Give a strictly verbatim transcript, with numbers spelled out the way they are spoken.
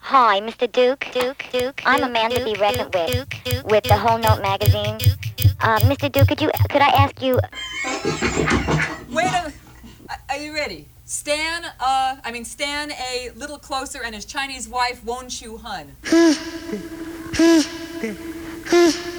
Hi, Mister Duke. Duke, Duke. I'm Amanda B. Reckoned with, with the Whole Note magazine. Uh, Mister Duke, could you, could I ask you? Wait a, are you ready? Stan, uh, I mean Stan a little closer and his Chinese wife Won Chu Hun.